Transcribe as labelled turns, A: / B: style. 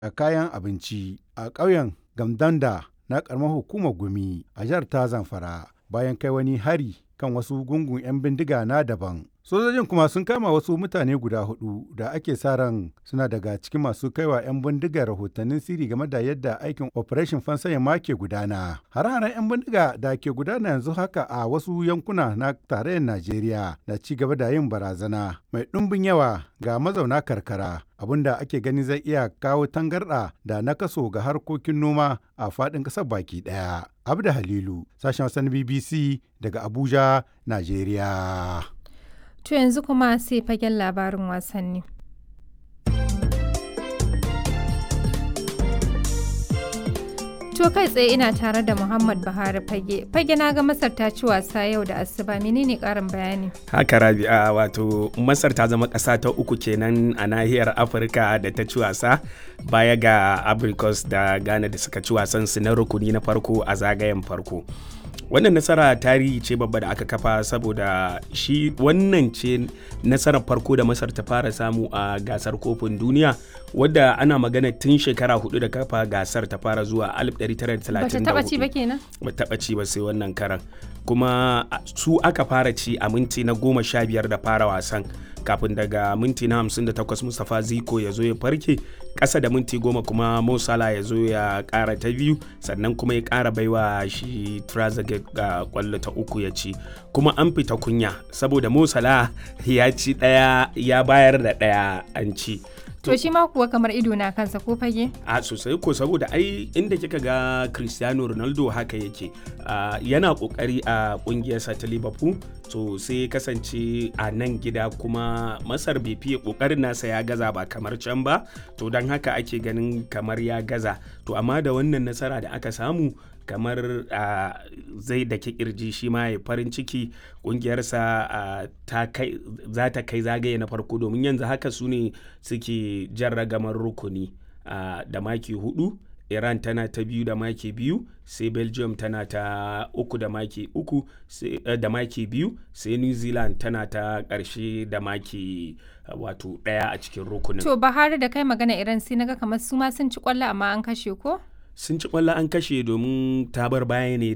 A: a kayan abinci a ƙauyen Gamdanda na ƙaramar hukumar Gumi a jihar ta Zamfara bayan kai wani hari kan wasu gungun 'yan bindiga na daban. Sojojin kuma sun kama wasu mutane guda 4 da ake sa ran suna daga cikin masu kaiwa 'yan bindigar rahotannin sirri game da yadda aikin Operation Fansanya ma ke gudana. Hare-haren 'yan bindiga da ke gudana yanzu haka a wasu yankuna na tarayyar Najeriya na ci gaba da yin barazana mai ɗumbin yawa ga mazauna karkara, abinda ake gani zai iya kawo tangarɗa da nakaso ga harkokin noma a faɗin ƙasar baki ɗaya. Abda Halilu, sashen Hausa na BBC daga Abuja, Najeriya.
B: To yanzu kuma sai fagen labarin wasanni. To kai tsaye ina tare da Muhammad Buhari Fage. Fage na ga Masar ta ci wasa yau da asuba, menene karin bayani?
C: Haka Rabi'a, wato Masar ta zama ƙasa ta uku kenan a nahiyar Afirka da ta ci wasa baya ga Abrikos da Ghana da suka ci wasan su na rukuni na farko a zagayen farko. Wannan nasara tarihi ce babba da aka kafa saboda shi wannan ce nasarar farko da Masar ta fara samu a gasar kofin duniya, wadda ana magana tun shekara 4 da kafa gasar ta fara zuwa 1934.
B: Bata taba ci ba kenan?
C: Bata taba ci ba sai wannan karan. Kuma su aka fara ci a minti na 15 da fara wasan, kafin daga minti na 58 Mustapha Ziko ya zo ya farke, ƙasa da minti 10 kuma Mo Salah ya zo ya ƙara ta biyu, sannan kuma ya ƙara baiwa shi Trezeguet ga ƙwallo ta uku ya ci. Kuma an fita kunya saboda Mo Salah ya ci ɗaya ya bayar da ɗaya an ci.
B: To shi ma kuwa kamar ido na kansa ko Fage?
C: A sosai ko, saboda ai inda kika ga Cristiano Ronaldo haka yake, yana kokari a kungiyarsa ta Liverpool, to sai kasance a nan gida kuma Masar bai fiye kokarin nasa ya gaza ba kamar can ba, to don haka ake ganin kamar ya gaza. To amma da wannan nasara da aka samu, kamar zai daki kirji shi ma ya farin ciki, kungiyarsa za ta kai zagaye na farko, domin yanzu haka su ne suke jan ragamar rukuni da maki 4. Iran tana ta 2 da maki 2, sai Belgium tana ta 3 da maki 3 da maki 2, sai New Zealand tana ta ƙarshe da maki wato 1 a cikin rukunin.
B: To Bahari, da kai magana Iran sai naga kamar su ma sun ci kwallo amma an kashe ko?
C: Sun ci kwallo an kashe domin ta bar baya ne